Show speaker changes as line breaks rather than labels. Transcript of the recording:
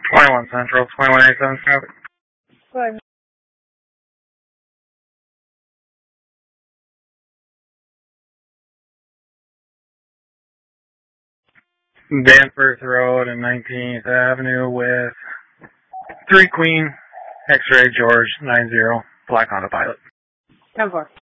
21 Central, 2187 traffic.
Go ahead.
Danforth Road and 19th Avenue with 3 Queen, X-Ray George 90, Black Honda Pilot.
10-4.